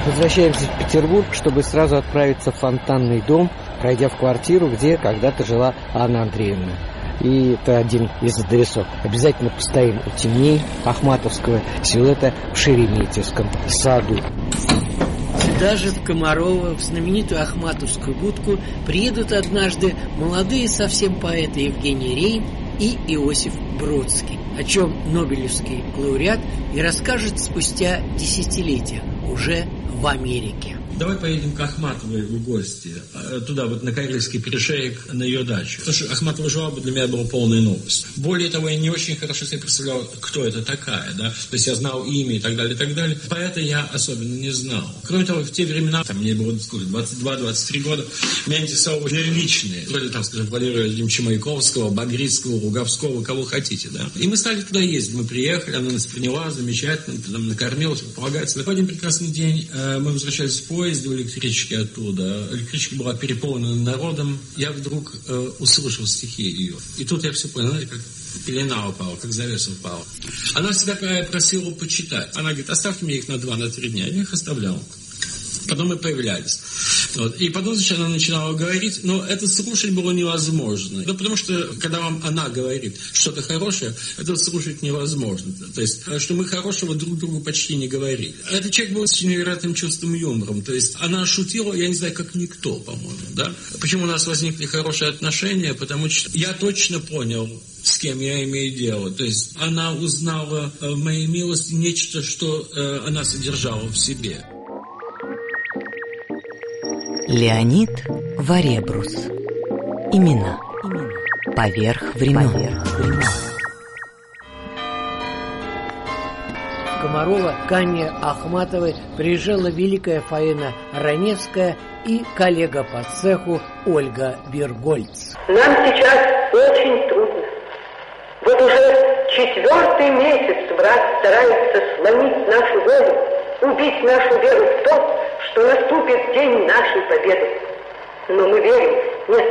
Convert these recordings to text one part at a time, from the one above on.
Возвращаемся в Петербург, чтобы сразу отправиться в Фонтанный дом, пройдя в квартиру, где когда-то жила Анна Андреевна. И это один из адресов. Обязательно постоим у теней Ахматовского силуэта в Шереметьевском саду. Сюда же, в Комарово, в знаменитую Ахматовскую будку, приедут однажды молодые совсем поэты Евгений Рейн и Иосиф Бродский, о чем нобелевский лауреат и расскажет спустя десятилетия, уже в Америке. Давай поедем к Ахматовой в гости, туда вот на Карельский перешеек, на ее дачу. Потому что Ахматова жила бы для меня была полной новостью. Более того, я не очень хорошо себе представлял, кто это такая, да. То есть я знал имя и так далее, и так далее. Поэта я особенно не знал. Кроме того, в те времена, там мне было 22-23 года, меня интересовали личные. Вроде там, скажем, Валерия Владимировича Маяковского, Багрицкого, Луговского, кого хотите, да. И мы стали туда ездить. Мы приехали, она нас приняла замечательно, нам накормила, все полагается. В один прекрасный день мы возвращались в поезд, в электричке оттуда. Электричка была переполнена народом. Я вдруг услышал стихи ее. И тут я все понял, знаете, как пелена упала, как завеса упала. Она всегда просила почитать. Она говорит, оставьте мне их на 2-3 дня. Я их оставлял. Потом мы появлялись. Вот. И потом, значит, она начинала говорить, но это слушать было невозможно. Да, потому что, когда вам она говорит что-то хорошее, это слушать невозможно. То есть, что мы хорошего друг другу почти не говорили. Этот человек был с невероятным чувством юмора. То есть, она шутила, я не знаю, как никто, по-моему. Да? Почему у нас возникли хорошие отношения? Потому что я точно понял, с кем я имею дело. То есть, она узнала в моей милости нечто, что она содержала в себе. Леонид Варебрус. Имена. Поверх времен. В Комарово к Анне Ахматовой приезжала великая Фаина Раневская и коллега по цеху Ольга Бергольц. Нам сейчас очень трудно. Вот уже 4-й месяц враг старается сломить нашу волю, убить нашу веру в то, что наступит день нашей победы. Но мы верим, нет,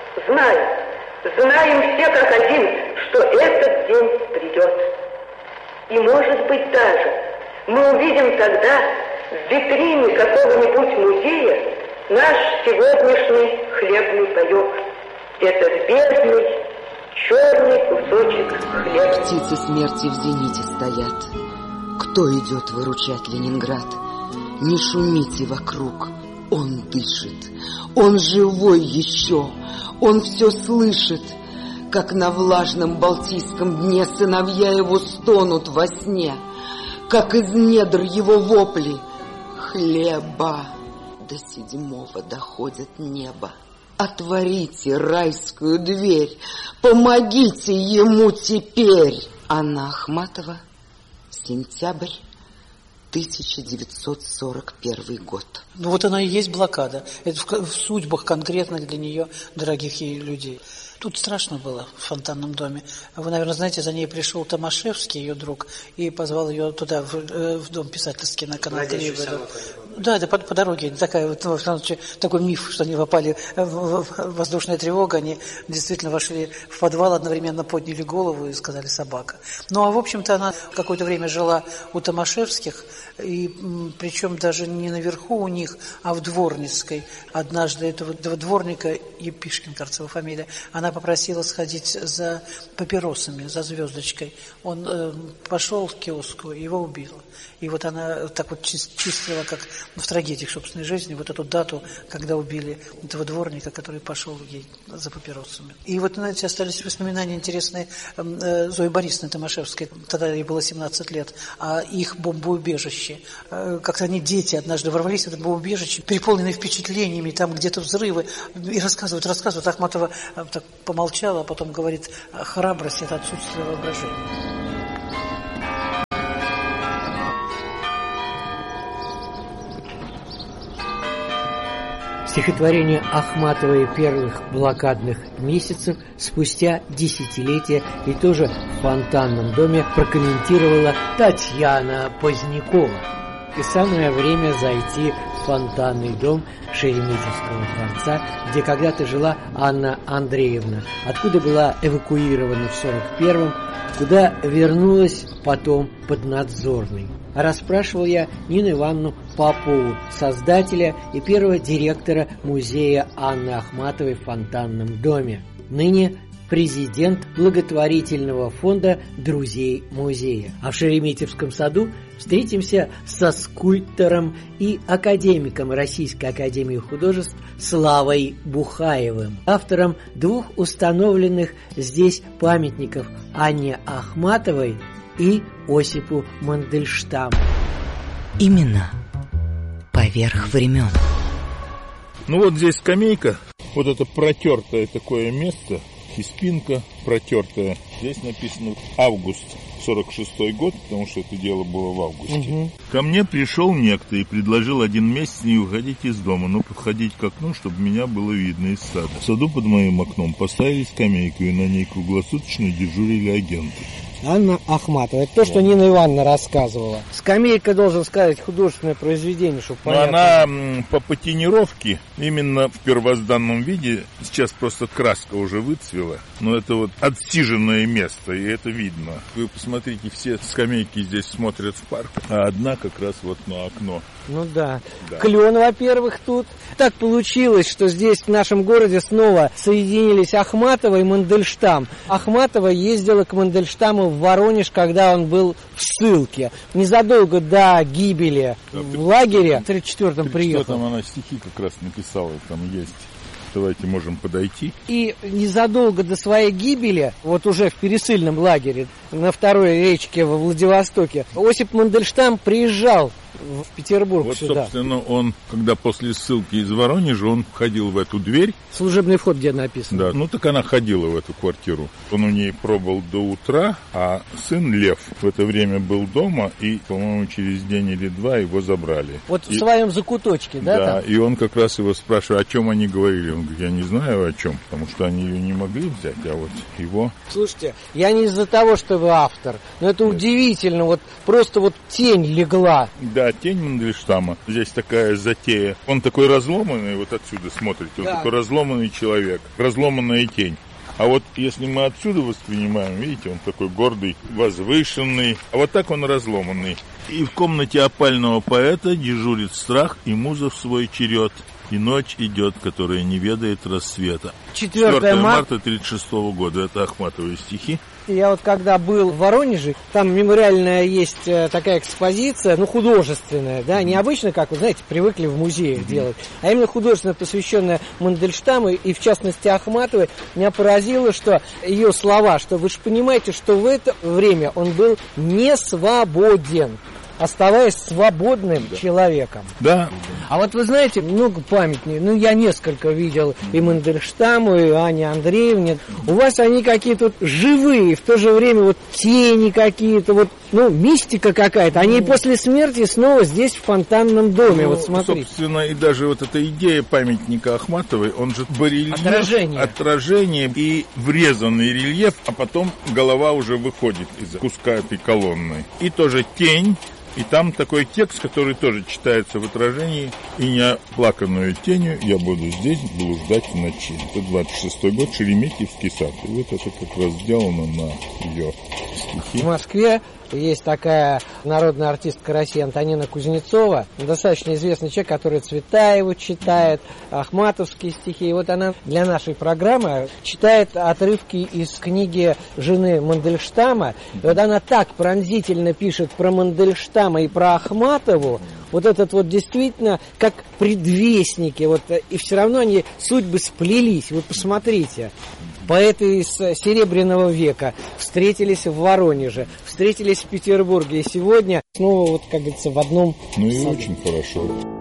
знаем все как один, что этот день придет. И может быть даже мы увидим тогда в витрине какого-нибудь музея наш сегодняшний хлебный паёк. Этот бедный, черный кусочек хлеба. Птицы смерти в зените стоят. Кто идет выручать Ленинград? Не шумите вокруг, он дышит, он живой еще, он все слышит, как на влажном Балтийском дне сыновья его стонут во сне, как из недр его вопли хлеба до 7-го доходит небо. Отворите райскую дверь, помогите ему теперь. Анна Ахматова, сентябрь 1941 год. Ну вот она и есть блокада. Это в судьбах конкретно для нее, дорогих ей людей. Тут страшно было в Фонтанном доме. Вы, наверное, знаете, за ней пришел Томашевский, ее друг, и позвал ее туда, в дом писательский на канал Киева. Да, по дороге. Такой миф, что они попали в воздушную тревогу, они действительно вошли в подвал, одновременно подняли голову и сказали «собака». Ну, а в общем-то она какое-то время жила у Томашевских, и причем даже не наверху у них, а в Дворницкой. Однажды этого дворника, Епишкин, кажется, его фамилия, она попросила сходить за папиросами, за звездочкой. Он пошел к киоску, его убило. И вот она так вот числила, как в трагедиях собственной жизни, вот эту дату, когда убили этого дворника, который пошел ей за папиросами. И вот, знаете, остались воспоминания интересные Зои Борисовны Томашевской. Тогда ей было 17 лет. А их бомбоубежище. Как-то они, дети, однажды ворвались в это бомбоубежище, переполненные впечатлениями, там где-то взрывы. И рассказывают. Ахматова так помолчала, а потом говорит, храбрость – это отсутствие воображения. Стихотворение Ахматовой первых блокадных месяцев спустя десятилетия и тоже в Фонтанном доме прокомментировала Татьяна Позднякова. И самое время зайти в фонтанный дом Шереметьевского дворца, где когда-то жила Анна Андреевна, откуда была эвакуирована в 41-м, куда вернулась потом поднадзорной. Расспрашивал я Нину Ивановну Попову, создателя и первого директора музея Анны Ахматовой в фонтанном доме. Ныне президент благотворительного фонда «Друзей музея». А в Шереметьевском саду встретимся со скульптором и академиком Российской академии художеств Славой Бухаевым, автором 2 установленных здесь памятников Анне Ахматовой и Осипу Мандельштаму. Имена поверх времен. Ну вот здесь скамейка, вот это протертое такое место, и спинка протертая. Здесь написано август 46-й год, потому что это дело было в августе. Ко мне пришел некто и предложил 1 месяц не уходить из дома, но подходить к окну, чтобы меня было видно из сада. В саду под моим окном поставили скамейку, и на ней круглосуточно дежурили агенты. Анна Ахматова. Это то, что Нина Ивановна рассказывала. Скамейка, должен сказать, художественное произведение, чтобы понятно. Она по патинировке именно в первозданном виде, сейчас просто краска уже выцвела, но это вот отсиженное место, и это видно. Вы посмотрите, все скамейки здесь смотрят в парк, а одна как раз вот на окно. Ну да. Клен, во-первых, тут. Так получилось, что здесь, в нашем городе, снова соединились Ахматова и Мандельштам. Ахматова ездила к Мандельштаму в Воронеж, когда он был в ссылке. Незадолго до гибели в лагере, в 1934-м приехал. Там она стихи как раз написала, там есть. Давайте можем подойти. И незадолго до своей гибели, вот уже в пересыльном лагере, на второй речке во Владивостоке, Осип Мандельштам приезжал в Петербург вот, сюда. Собственно, он, когда после ссылки из Воронежа, он входил в эту дверь. Служебный вход, где написано. Да, ну так она ходила в эту квартиру. Он у ней пробыл до утра, а сын Лев в это время был дома, и, по-моему, через день или 2 его забрали. Вот в своем закуточке, да? Да, там? И он как раз его спрашивает, о чем они говорили. Он говорит, я не знаю о чем, потому что они ее не могли взять, а вот его... Слушайте, я не из-за того, что вы автор, но это удивительно, вот просто вот тень легла. Да, тень Мандельштама. Здесь такая затея. Он такой разломанный, вот отсюда смотрите, он такой разломанный человек, разломанная тень. А вот если мы отсюда воспринимаем, видите, он такой гордый, возвышенный, а вот так он разломанный. И в комнате опального поэта дежурит страх и муза в свой черед. И ночь идет, которая не ведает рассвета. 4 марта 1936 года. Это Ахматовые стихи. Я вот когда был в Воронеже, там мемориальная есть такая экспозиция, ну, художественная, да, необычно, как вы знаете, привыкли в музеях делать, а именно художественно посвященная Мандельштаму и, в частности, Ахматовой. Меня поразило, что ее слова, что вы же понимаете, что в это время он был не свободен, оставаясь свободным человеком. Да. А вот вы знаете, много памятников, ну, я несколько видел и Мандельштаму, и Анне Андреевне. У вас они какие-то живые, в то же время вот тени какие-то, вот, ну, мистика какая-то. Они после смерти снова здесь, в фонтанном доме, вот смотрите. Собственно, и даже вот эта идея памятника Ахматовой, он же барельеф, отражение и врезанный рельеф, а потом голова уже выходит из куска этой колонны. И тоже тень. И там такой текст, который тоже читается в отражении. И неоплаканную тенью я буду здесь блуждать в ночи. Это 26-й год, Шереметьевский сад. И вот это как раз сделано на ее стихи. В Москве есть такая народная артистка России Антонина Кузнецова, достаточно известный человек, который Цветаеву читает, ахматовские стихи. И вот она для нашей программы читает отрывки из книги жены Мандельштама. И вот она так пронзительно пишет про Мандельштама и про Ахматову. Вот этот вот действительно как предвестники. Вот, и все равно они судьбы сплелись. Вы посмотрите. Поэты из Серебряного века встретились в Воронеже, встретились в Петербурге. И сегодня снова, вот, как говорится, в одном... Ну и очень хорошо.